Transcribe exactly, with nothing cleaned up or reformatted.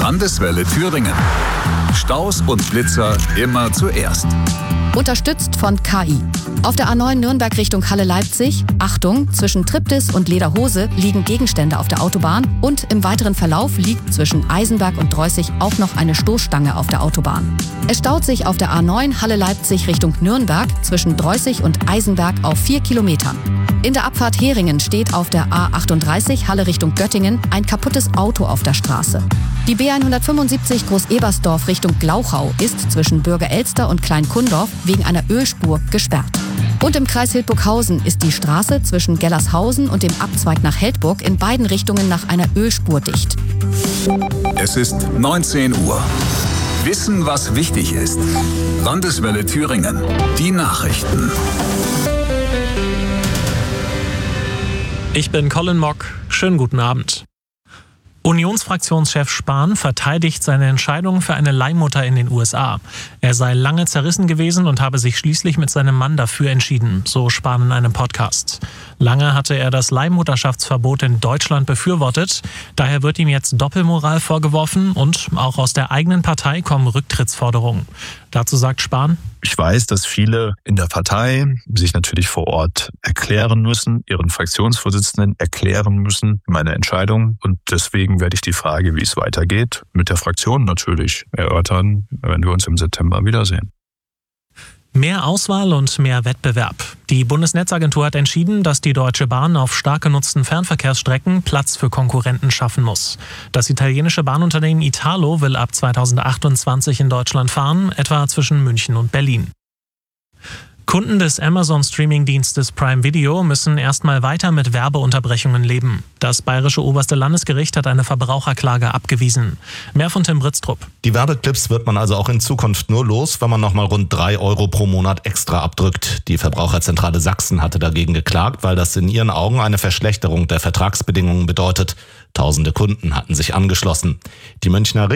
Landeswelle Thüringen. Staus und Blitzer immer zuerst. Unterstützt von K I. Auf der A neun Nürnberg Richtung Halle-Leipzig, Achtung, zwischen Triptis und Lederhose liegen Gegenstände auf der Autobahn und im weiteren Verlauf liegt zwischen Eisenberg und Dreußig auch noch eine Stoßstange auf der Autobahn. Es staut sich auf der A neun Halle-Leipzig Richtung Nürnberg zwischen Dreußig und Eisenberg auf vier Kilometern. In der Abfahrt Heringen steht auf der A achtunddreißig Halle Richtung Göttingen ein kaputtes Auto auf der Straße. Die B hundertfünfundsiebzig Groß-Ebersdorf Richtung Glauchau ist zwischen Bürger-Elster und Klein-Kundorf wegen einer Ölspur gesperrt. Und im Kreis Hildburghausen ist die Straße zwischen Gellershausen und dem Abzweig nach Heldburg in beiden Richtungen nach einer Ölspur dicht. Es ist neunzehn Uhr. Wissen, was wichtig ist. Landeswelle Thüringen. Die Nachrichten. Ich bin Colin Mock. Schönen guten Abend. Unionsfraktionschef Spahn verteidigt seine Entscheidung für eine Leihmutter in den U S A. Er sei lange zerrissen gewesen und habe sich schließlich mit seinem Mann dafür entschieden, so Spahn in einem Podcast. Lange hatte er das Leihmutterschaftsverbot in Deutschland befürwortet. Daher wird ihm jetzt Doppelmoral vorgeworfen und auch aus der eigenen Partei kommen Rücktrittsforderungen. Dazu sagt Spahn: Ich weiß, dass viele in der Partei sich natürlich vor Ort erklären müssen, ihren Fraktionsvorsitzenden erklären müssen, meine Entscheidung. Und deswegen werde ich die Frage, wie es weitergeht, mit der Fraktion natürlich erörtern, wenn wir uns im September wiedersehen. Mehr Auswahl und mehr Wettbewerb. Die Bundesnetzagentur hat entschieden, dass die Deutsche Bahn auf stark genutzten Fernverkehrsstrecken Platz für Konkurrenten schaffen muss. Das italienische Bahnunternehmen Italo will ab zweitausendachtundzwanzig in Deutschland fahren, etwa zwischen München und Berlin. Kunden des Amazon-Streaming-Dienstes Prime Video müssen erstmal weiter mit Werbeunterbrechungen leben. Das Bayerische Oberste Landesgericht hat eine Verbraucherklage abgewiesen. Mehr von Tim Britztrup. Die Werbeclips wird man also auch in Zukunft nur los, wenn man nochmal rund drei Euro pro Monat extra abdrückt. Die Verbraucherzentrale Sachsen hatte dagegen geklagt, weil das in ihren Augen eine Verschlechterung der Vertragsbedingungen bedeutet. Tausende Kunden hatten sich angeschlossen. Die Münchner